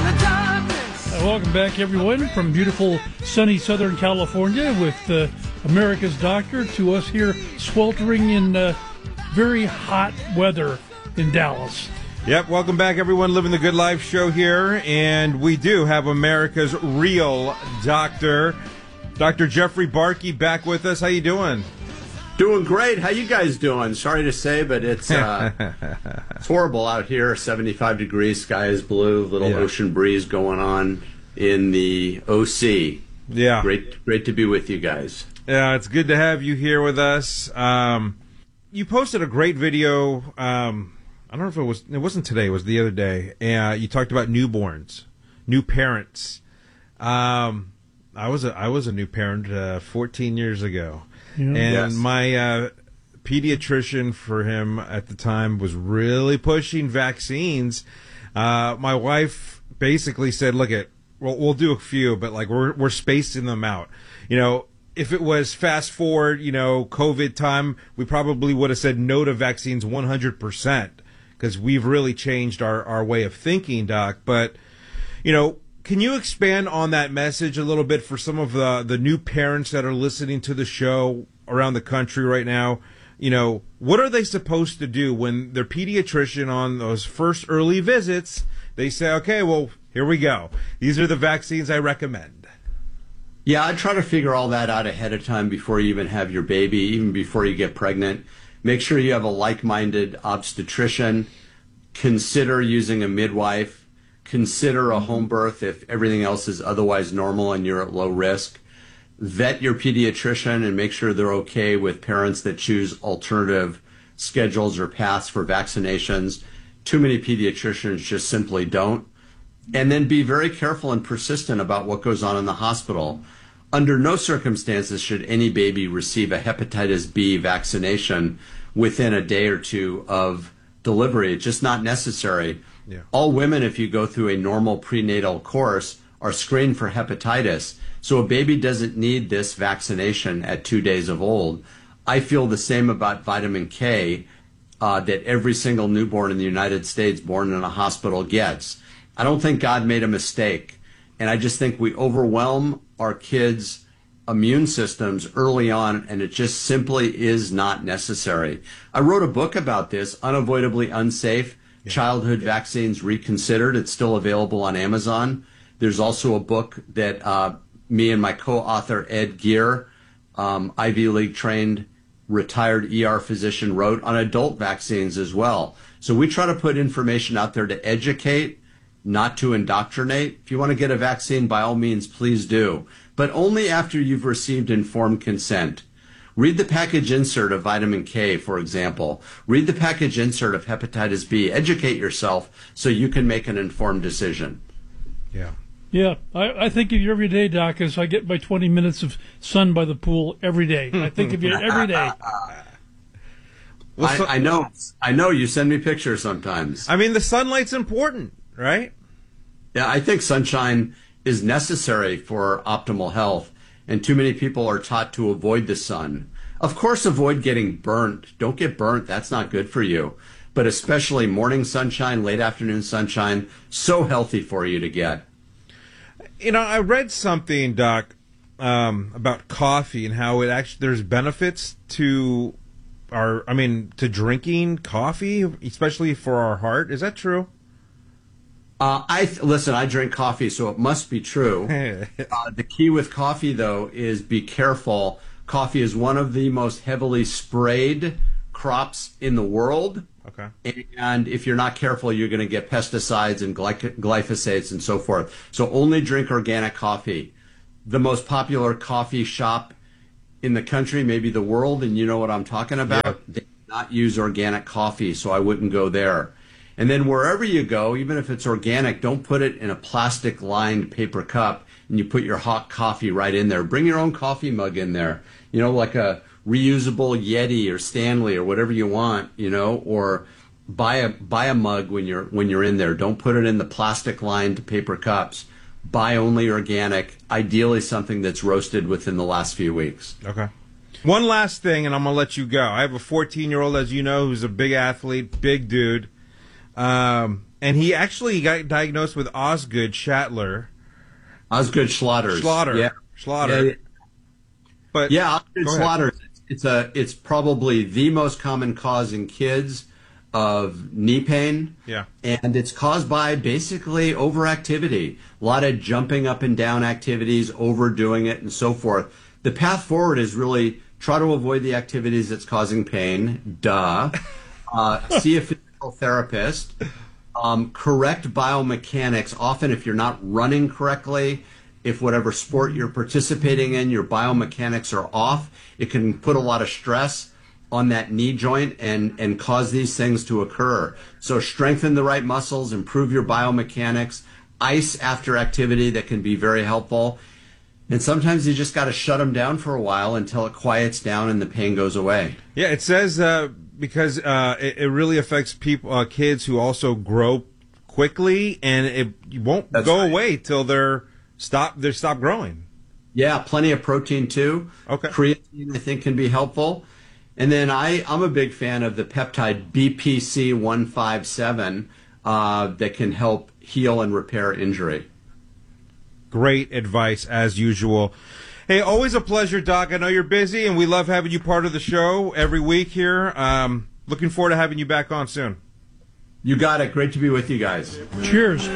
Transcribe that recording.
Welcome back, everyone, from beautiful, sunny Southern California with America's Doctor to us here sweltering in very hot weather in Dallas. Yep, welcome back, everyone. Living the Good Life show here, and we do have America's real doctor, Dr. Jeffrey Barke, back with us. How you doing? Doing great. How you guys doing? Sorry to say, but it's it's horrible out here. 75 degrees, sky is blue, little ocean breeze going on in the OC. Yeah. Great to be with you guys. Yeah, it's good to have you here with us. You posted a great video. I don't know if it wasn't today, it was the other day. You talked about newborns, new parents. I was a new parent 14 years ago. Yeah. And my pediatrician for him at the time was really pushing vaccines. My wife basically said, look, we'll do a few, but like we're spacing them out. You know, if it was fast forward, COVID time, we probably would have said no to vaccines 100% because we've really changed our way of thinking, Doc. But, can you expand on that message a little bit for some of the new parents that are listening to the show around the country right now? What are they supposed to do when their pediatrician on those first early visits, they say, okay, well, here we go. These are the vaccines I recommend. Yeah, I try to figure all that out ahead of time before you even have your baby, even before you get pregnant. Make sure you have a like-minded obstetrician. Consider using a midwife. Consider a home birth if everything else is otherwise normal and you're at low risk. Vet your pediatrician and make sure they're okay with parents that choose alternative schedules or paths for vaccinations. Too many pediatricians just simply don't. And then be very careful and persistent about what goes on in the hospital. Under no circumstances should any baby receive a hepatitis B vaccination within a day or two of delivery. It's just not necessary. Yeah. All women, if you go through a normal prenatal course, are screened for hepatitis. So a baby doesn't need this vaccination at 2 days of old. I feel the same about vitamin K that every single newborn in the United States born in a hospital gets. I don't think God made a mistake. And I just think we overwhelm our kids' immune systems early on, and it just simply is not necessary. I wrote a book about this, Unavoidably Unsafe, Childhood Vaccines Reconsidered. It's still available on Amazon. There's also a book that me and my co-author, Ed Geer, Ivy League trained retired ER physician, wrote on adult vaccines as well. So we try to put information out there to educate, not to indoctrinate. If you want to get a vaccine, by all means, please do. But only after you've received informed consent. Read the package insert of vitamin K, for example. Read the package insert of hepatitis B. Educate yourself so you can make an informed decision. Yeah. Yeah, I think of you every day, Doc, as I get my 20 minutes of sun by the pool every day. I think of you every day. Well, I know you send me pictures sometimes. I mean, the sunlight's important, right? Yeah, I think sunshine is necessary for optimal health, and too many people are taught to avoid the sun. Of course, avoid getting burnt. Don't get burnt. That's not good for you. But especially morning sunshine, late afternoon sunshine, so healthy for you to get. I read something, Doc, about coffee and how it actually there's benefits to to drinking coffee, especially for our heart. Is that true? Listen, I drink coffee, so it must be true. The key with coffee, though, is be careful. Coffee is one of the most heavily sprayed crops in the world. Okay. And if you're not careful, you're going to get pesticides and glyphosates and so forth. So only drink organic coffee. The most popular coffee shop in the country, maybe the world, and you know what I'm talking about, they do not use organic coffee, so I wouldn't go there. And then wherever you go, even if it's organic, don't put it in a plastic-lined paper cup and you put your hot coffee right in there. Bring your own coffee mug in there, like a reusable Yeti or Stanley or whatever you want, or buy a mug when you're in there. Don't put it in the plastic-lined paper cups. Buy only organic, ideally something that's roasted within the last few weeks. Okay. One last thing, and I'm going to let you go. I have a 14-year-old, as you know, who's a big athlete, big dude. and he actually got diagnosed with Osgood Schlatter. Osgood Schlatter. Yeah. Schlatter. Yeah. But yeah, Osgood Schlatter. It's probably the most common cause in kids of knee pain. Yeah. And it's caused by basically overactivity. A lot of jumping up and down activities, overdoing it, and so forth. The path forward is really try to avoid the activities that's causing pain. Duh. See a physical therapist. Correct biomechanics. Often if you're not running correctly, if whatever sport you're participating in, your biomechanics are off, it can put a lot of stress on that knee joint and cause these things to occur. So strengthen the right muscles, improve your biomechanics, ice after activity, that can be very helpful. And sometimes you just got to shut them down for a while until it quiets down and the pain goes away. Yeah, it says because it really affects kids who also grow quickly, and it won't go away till they stop growing. Yeah, plenty of protein too. Okay. Creatine, I think, can be helpful. And then I'm a big fan of the peptide BPC-157 that can help heal and repair injury. Great advice, as usual. Hey, always a pleasure, Doc. I know you're busy, and we love having you part of the show every week here. Looking forward to having you back on soon. You got it. Great to be with you guys. Cheers.